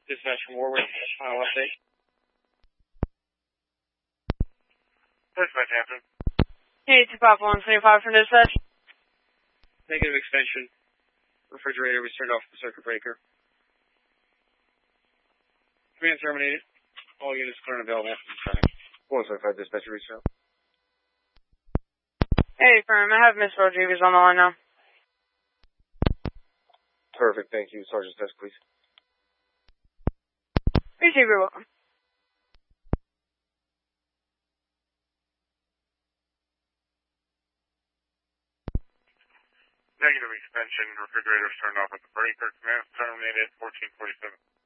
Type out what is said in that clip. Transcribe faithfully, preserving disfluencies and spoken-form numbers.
Dispatch from Warwick, final update. Dispatch, Hampton. Hey, two five one twenty-five from dispatch. Negative extension. Refrigerator was turned off the circuit breaker. Command terminated. All units clear and available after the time. one seventy-five dispatch reached out. Hey, firm, I have Miss Rodriguez on the line now. Perfect, thank you. Sergeant's desk, please. Receive, you're welcome. Negative extension. Refrigerator was turned off at the breaker. Command terminated. fourteen forty-seven.